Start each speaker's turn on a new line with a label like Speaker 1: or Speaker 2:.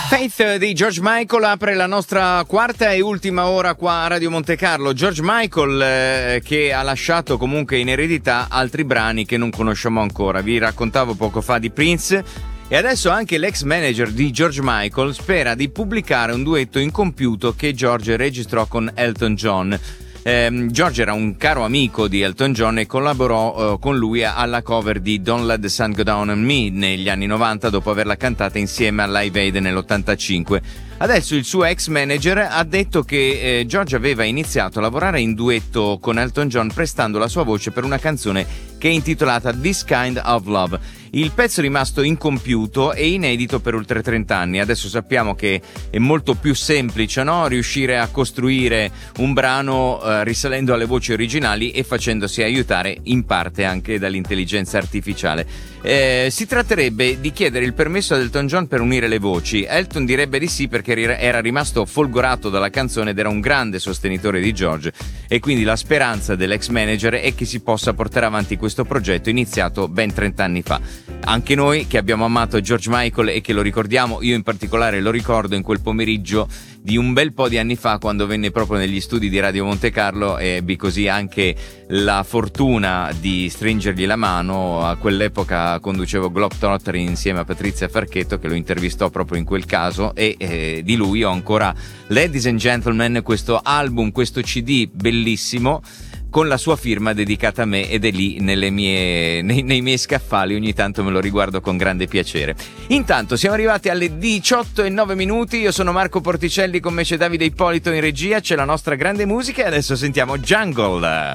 Speaker 1: Faith di George Michael apre la nostra quarta e ultima ora qua a Radio Monte Carlo. George Michael che ha lasciato comunque in eredità altri brani che non conosciamo ancora. Vi raccontavo poco fa di Prince e adesso anche l'ex manager di George Michael spera di pubblicare un duetto incompiuto che George registrò con Elton John. George era un caro amico di Elton John e collaborò con lui alla cover di Don't Let the Sun Go Down on Me negli anni 90 dopo averla cantata insieme a Live Aid nell'85. Adesso il suo ex manager ha detto che George aveva iniziato a lavorare in duetto con Elton John prestando la sua voce per una canzone che è intitolata This Kind of Love. Il pezzo è rimasto incompiuto e inedito per oltre 30 anni. Adesso sappiamo che è molto più semplice, no? Riuscire a costruire un brano risalendo alle voci originali e facendosi aiutare in parte anche dall'intelligenza artificiale. Si tratterebbe di chiedere il permesso ad Elton John per unire le voci. Elton direbbe di sì perché era rimasto folgorato dalla canzone ed era un grande sostenitore di George, e quindi la speranza dell'ex manager è che si possa portare avanti questo progetto iniziato ben 30 anni fa. Anche noi che abbiamo amato George Michael e che lo ricordiamo, io in particolare lo ricordo in quel pomeriggio di un bel po' di anni fa quando venne proprio negli studi di Radio Monte Carlo e ebbi così anche la fortuna di stringergli la mano. A quell'epoca conducevo Globetrotter insieme a Patrizia Farchetto che lo intervistò proprio in quel caso e di lui ho ancora Ladies and Gentlemen, questo album, questo CD bellissimo con la sua firma dedicata a me ed è lì nei miei scaffali, ogni tanto me lo riguardo con grande piacere. Intanto siamo arrivati alle 18:09, io sono Marco Porticelli, con me c'è Davide Ippolito in regia, c'è la nostra grande musica e adesso sentiamo Jungle.